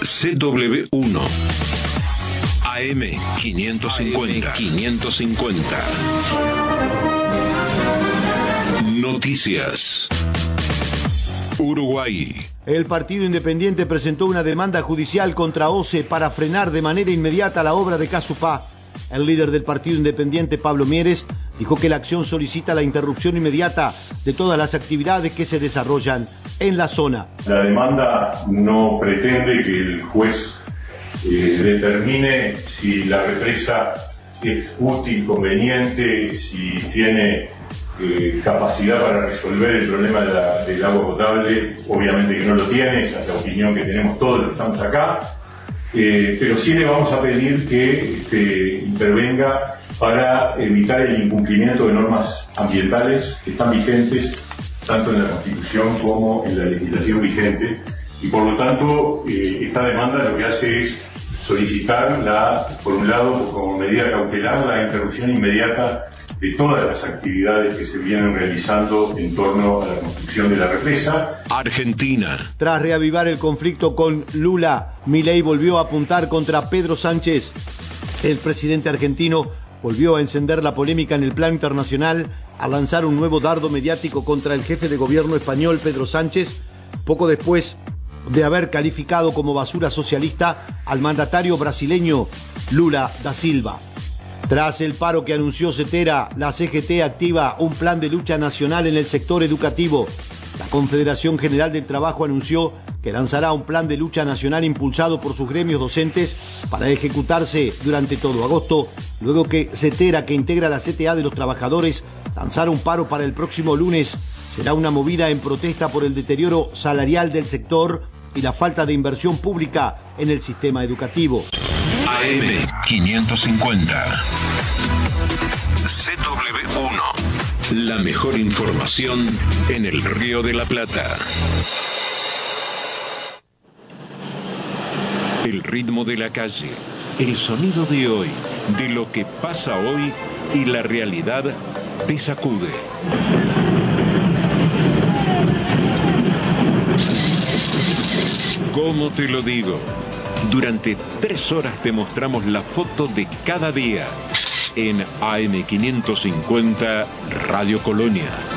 CW1 AM550. Noticias. Uruguay. El Partido Independiente presentó una demanda judicial contra OCE para frenar de manera inmediata la obra de Casupá. El líder del Partido Independiente, Pablo Mieres, dijo que la acción solicita la interrupción inmediata de todas las actividades que se desarrollan en la zona. La demanda no pretende que el juez determine si la represa es útil, conveniente, si tiene capacidad para resolver el problema del agua potable. Obviamente que no lo tiene, esa es la opinión que tenemos todos los que estamos acá, pero sí le vamos a pedir que intervenga para evitar el incumplimiento de normas ambientales que están vigentes tanto en la Constitución como en la legislación vigente, y por lo tanto esta demanda lo que hace es solicitar, por un lado, como medida cautelar, la interrupción inmediata de todas las actividades que se vienen realizando en torno a la construcción de la represa. Argentina. Tras reavivar el conflicto con Lula, Milei volvió a apuntar contra Pedro Sánchez. El presidente argentino volvió a encender la polémica en el plano internacional al lanzar un nuevo dardo mediático contra el jefe de gobierno español, Pedro Sánchez, poco después de haber calificado como basura socialista al mandatario brasileño Lula da Silva. Tras el paro que anunció Cetera, la CGT activa un plan de lucha nacional en el sector educativo. La Confederación General del Trabajo anunció que lanzará un plan de lucha nacional impulsado por sus gremios docentes para ejecutarse durante todo agosto, luego que Cetera, que integra la CTA de los trabajadores, lanzara un paro para el próximo lunes. Será una movida en protesta por el deterioro salarial del sector y la falta de inversión pública en el sistema educativo. AM550. CW1. La mejor información en el Río de la Plata. El ritmo de la calle, el sonido de hoy, de lo que pasa hoy y la realidad te sacude. ¿Cómo te lo digo? Durante 3 horas te mostramos la foto de cada día en AM550 Radio Colonia.